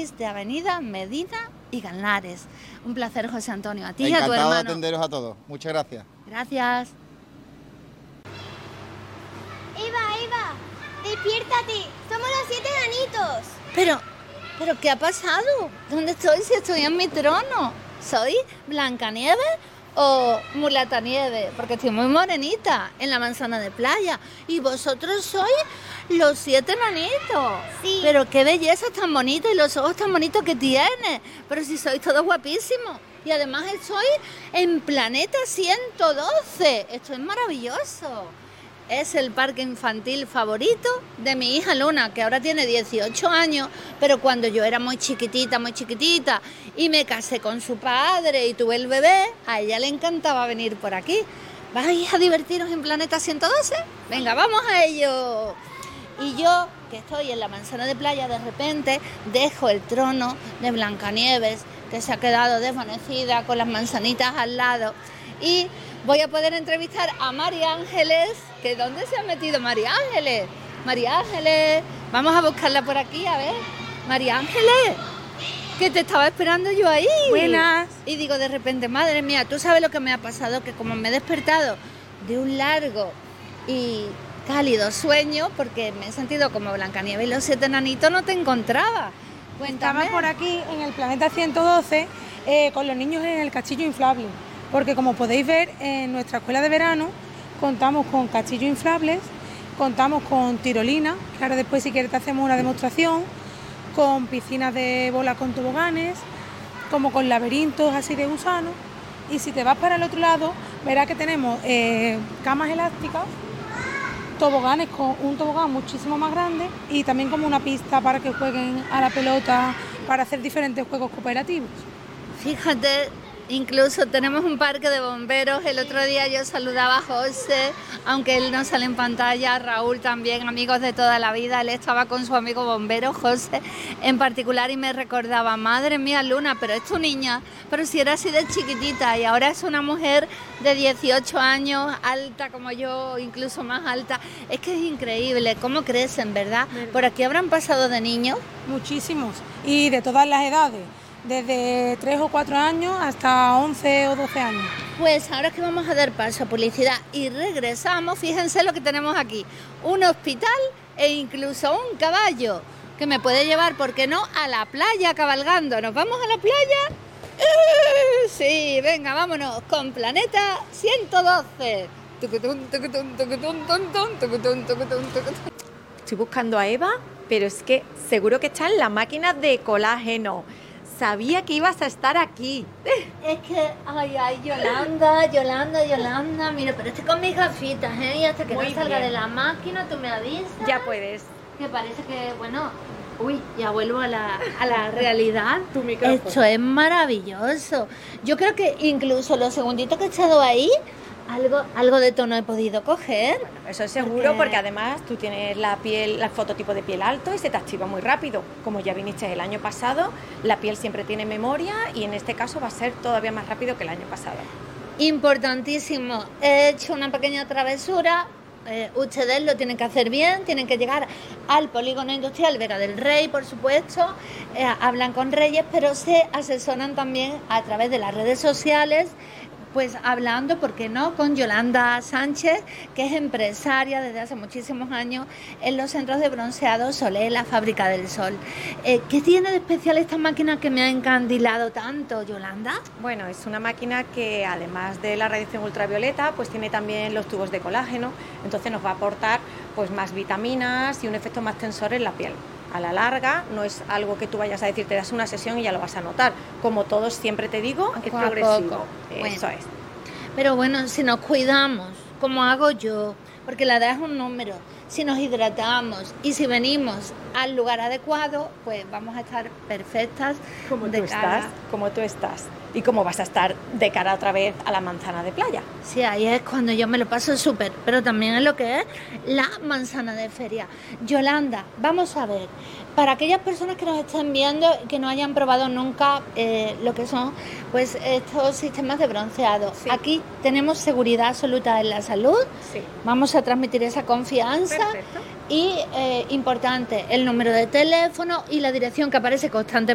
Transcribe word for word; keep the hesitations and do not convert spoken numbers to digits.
Beatriz de Avenida Medina y Galnares. Un placer, José Antonio, a ti y Encantado a tu hermano. de atenderos a todos. Muchas gracias. Gracias. Eva, Eva, despiértate. Somos los siete enanitos. Pero, pero, ¿qué ha pasado? ¿Dónde estoy si estoy en mi trono? ¿Soy Blancanieves o Mulata Nieve? Porque estoy muy morenita en la manzana de playa. Y vosotros sois los siete enanitos. Sí. Pero qué belleza tan bonita y los ojos tan bonitos que tiene. Pero si sois todos guapísimos. Y además estoy en Planeta ciento doce. Esto es maravilloso. Es el parque infantil favorito de mi hija Luna, que ahora tiene dieciocho años, pero cuando yo era muy chiquitita, muy chiquitita, y me casé con su padre y tuve el bebé, a ella le encantaba venir por aquí. ¿Vais a divertiros en Planeta ciento doce? Venga, vamos a ello. Y yo, que estoy en la manzana de playa, de repente dejo el trono de Blancanieves, que se ha quedado desvanecida con las manzanitas al lado, y voy a poder entrevistar a María Ángeles. ¿Que dónde se ha metido María Ángeles? María Ángeles, vamos a buscarla por aquí, a ver. María Ángeles, que te estaba esperando yo ahí. Buenas. Y digo de repente, madre mía, ¿tú sabes lo que me ha pasado? Que como me he despertado de un largo y cálido sueño, porque me he sentido como Blancanieves y los siete enanitos, no te encontraba. Cuéntame. Estaba por aquí en el Planeta ciento doce eh, con los niños en el castillo inflable, porque como podéis ver en nuestra escuela de verano contamos con castillos inflables, contamos con tirolina, que ahora después si quieres te hacemos una demostración, con piscinas de bola con toboganes, como con laberintos así de gusanos, y si te vas para el otro lado verás que tenemos eh, camas elásticas, toboganes con un tobogán muchísimo más grande y también como una pista para que jueguen a la pelota, para hacer diferentes juegos cooperativos. Fíjate, incluso tenemos un parque de bomberos. El otro día yo saludaba a José, aunque él no sale en pantalla, Raúl también, amigos de toda la vida. Él estaba con su amigo bombero, José, en particular, y me recordaba, madre mía, Luna, pero es tu niña, pero si era así de chiquitita, y ahora es una mujer de dieciocho años, alta como yo, incluso más alta. Es que es increíble cómo crecen, ¿verdad? ¿Verdad? Por aquí habrán pasado de niños. Muchísimos, y de todas las edades, desde tres o cuatro años hasta once o doce años. Pues ahora que vamos a dar paso a publicidad y regresamos, fíjense lo que tenemos aquí, un hospital e incluso un caballo que me puede llevar, ¿por qué no?, a la playa cabalgando. ¿Nos vamos a la playa? ¡Eh! Sí, venga, vámonos con Planeta ciento doce. Estoy buscando a Eva, pero es que seguro que está en la máquina de colágeno. Sabía que ibas a estar aquí. Es que, ay, ay, Yolanda, Yolanda, Yolanda, mira, pero estoy con mis gafitas, ¿eh? Y hasta que Muy no salga bien. de la máquina, tú me avisas. Ya puedes. Que parece que, bueno, uy, ya vuelvo a la, a la realidad. Tu micrófono. Esto es maravilloso. Yo creo que incluso los segunditos que he estado ahí, algo, algo de tono he podido coger. Eso es seguro, Porque- porque además tú tienes la piel, el fototipo de piel alto y se te activa muy rápido. Como ya viniste el año pasado, la piel siempre tiene memoria y en este caso va a ser todavía más rápido que el año pasado. Importantísimo. He hecho una pequeña travesura. Eh, ustedes lo tienen que hacer bien, tienen que llegar al polígono industrial Vega del Rey, por supuesto, eh, hablan con Reyes, pero se asesoran también a través de las redes sociales, pues hablando, ¿por qué no?, con Yolanda Sánchez, que es empresaria desde hace muchísimos años en los centros de bronceado Solé, la Fábrica del Sol. Eh, ¿Qué tiene de especial esta máquina que me ha encandilado tanto, Yolanda? Bueno, es una máquina que además de la radiación ultravioleta, pues tiene también los tubos de colágeno, entonces nos va a aportar pues más vitaminas y un efecto más tensor en la piel. A la larga no es algo que tú vayas a decir, te das una sesión y ya lo vas a notar. Como todos siempre te digo, es Poco a progresivo. poco. Eso Bueno. es. Pero bueno, si nos cuidamos, como hago yo, porque la edad es un número, si nos hidratamos y si venimos al lugar adecuado, pues vamos a estar perfectas Como de tú cara. estás, como tú estás. Y cómo vas a estar de cara otra vez a la manzana de playa. Sí, ahí es cuando yo me lo paso súper, pero también es lo que es la manzana de feria. Yolanda, vamos a ver, para aquellas personas que nos estén viendo y que no hayan probado nunca eh, lo que son pues estos sistemas de bronceado, Sí. aquí tenemos seguridad absoluta en la salud, Sí. vamos a transmitir esa confianza. Perfecto. Y, eh, importante, el número de teléfono y la dirección que aparece constantemente